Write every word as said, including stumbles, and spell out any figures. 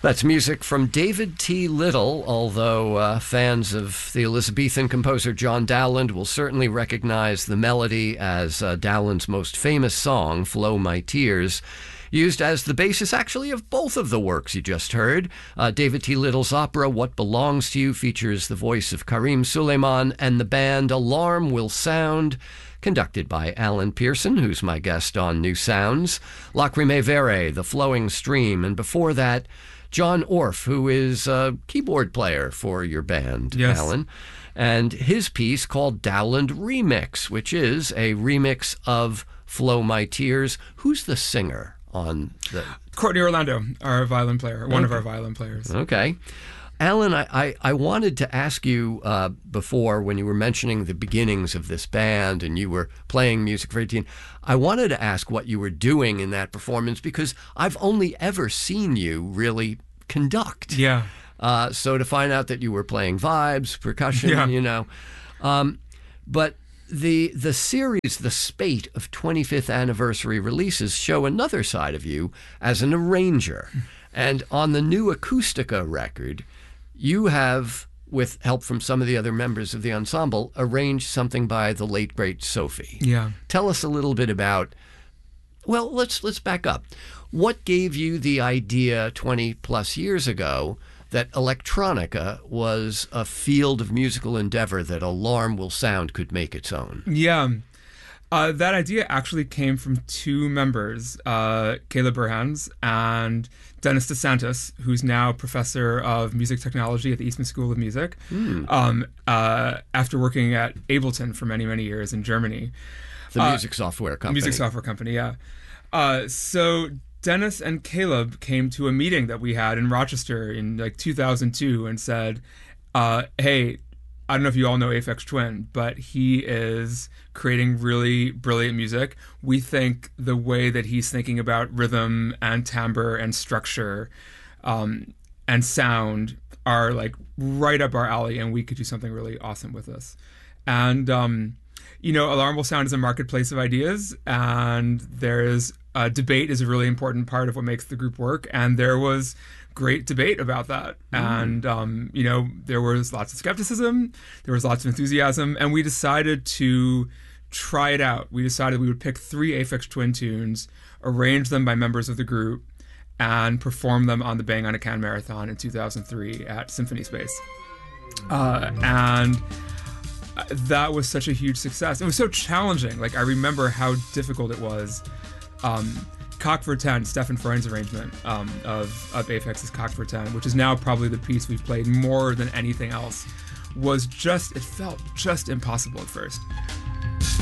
That's music from David T. Little, although uh, fans of the Elizabethan composer John Dowland will certainly recognize the melody as uh, Dowland's most famous song, Flow My Tears, used as the basis actually of both of the works you just heard. Uh, David T. Little's opera What Belongs to You features the voice of Karim Suleiman and the band Alarm Will Sound, conducted by Alan Pearson, who's my guest on New Sounds, Lacrime Vere, The Flowing Stream, and before that, John Orff, who is a keyboard player for your band, yes. Alan, and his piece called Dowland Remix, which is a remix of Flow My Tears. Who's the singer on the... Courtney Orlando, our violin player, one okay. of our violin players. Okay. Alan, I, I, I wanted to ask you uh, before, when you were mentioning the beginnings of this band and you were playing music for eighteen, I wanted to ask what you were doing in that performance, because I've only ever seen you really conduct. Yeah. Uh, so to find out that you were playing vibes, percussion, yeah. you know. Um, but the the series, the spate of twenty-fifth anniversary releases show another side of you as an arranger. And on the new Acoustica record, you have, with help from some of the other members of the ensemble, arranged something by the late, great Sophie. Yeah. Tell us a little bit about, well, let's let's back up. What gave you the idea twenty plus years ago that electronica was a field of musical endeavor that Alarm Will Sound could make its own? Yeah. Uh, that idea actually came from two members, uh, Caleb Burhans and Dennis DeSantis, who's now professor of music technology at the Eastman School of Music, mm. um, uh, after working at Ableton for many, many years in Germany. The music uh, software company. Music software company, yeah. Uh, so Dennis and Caleb came to a meeting that we had in Rochester in like two thousand two and said, uh, hey, I don't know if you all know Aphex Twin, but he is creating really brilliant music. We think the way that he's thinking about rhythm and timbre and structure um, and sound are like right up our alley, and we could do something really awesome with this. And, um, you know, Alarm Will Sound is a marketplace of ideas, and there's uh, debate is a really important part of what makes the group work. And there was great debate about that. Mm. And, um, you know, there was lots of skepticism, there was lots of enthusiasm, and we decided to try it out. We decided we would pick three Aphex Twin tunes, arrange them by members of the group, and perform them on the Bang on a Can Marathon in two thousand three at Symphony Space. Uh, and that was such a huge success. It was so challenging. Like, I remember how difficult it was. Um, Cock for ten, Stefan Freund's arrangement um, of, of Aphex's Cock for ten, which is now probably the piece we've played more than anything else, was just, it felt just impossible at first.